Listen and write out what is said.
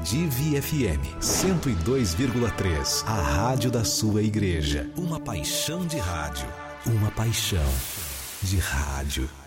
Divi FM 102,3. A rádio da sua igreja. Uma paixão de rádio. Uma paixão de rádio.